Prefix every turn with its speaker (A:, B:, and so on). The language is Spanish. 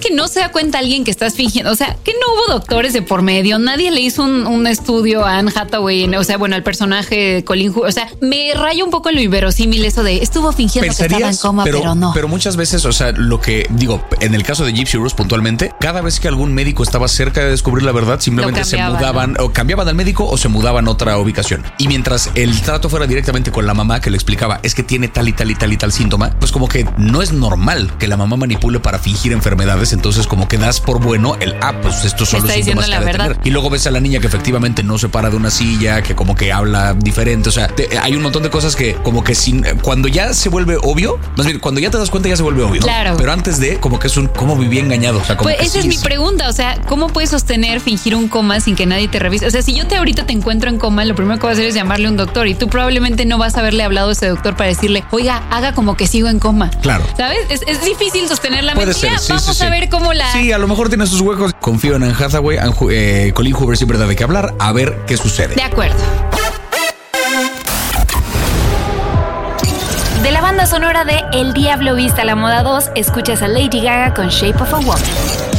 A: que no se da cuenta alguien que estás fingiendo? O sea, que no hubo doctores de por medio, nadie le hizo un estudio a Anne Hathaway, o sea, bueno, al personaje de Colin Hoover. O sea, me raya un poco lo inverosímil eso de estuvo fingiendo que estaba en coma, pero no.
B: Pero muchas veces, o sea, lo que digo, en el caso de Gypsy Rose puntualmente, cada vez que algún médico estaba cerca de descubrir la verdad, simplemente se mudaban, ¿no? O cambiaban al médico o se mudaban a otra ubicación. Y mientras el trato fuera directamente con la mamá que le explicaba, es que tiene tal y tal y tal y tal síntoma, pues como que no es normal que la mamá manipule para fingir enfermedades. Entonces como que das por bueno pues estos son los síntomas que ha de tener. Y luego ves a la niña que efectivamente no se para de una silla, que como que habla diferente. O sea, hay un montón de cosas que como que cuando ya se vuelve obvio, más bien cuando ya te das cuenta ya se vuelve obvio.
A: Claro.
B: Pero antes de, como que es cómo viví engañado. O sea, como
A: pues esa es mi pregunta. O sea, ¿cómo puedes sostener fingir un coma sin que nadie te revise? O sea, si yo ahorita te encuentro en coma, lo primero que voy a hacer es llamarle a un doctor y tú probablemente no vas a haberle hablado a ese doctor para decirle, oiga, haga como que sigo en coma.
B: Claro.
A: ¿Sabes? Es difícil sostener la
B: Puede
A: mentira.
B: ser,
A: Vamos a ver cómo la...
B: Sí, a lo mejor tiene sus huecos. Confío en Anne Hathaway, Colin Hoover siempre da de qué hablar, a ver qué sucede.
A: De acuerdo.
C: De la banda sonora de El Diablo Viste a la Moda 2, escuchas a Lady Gaga con Shape of a Woman.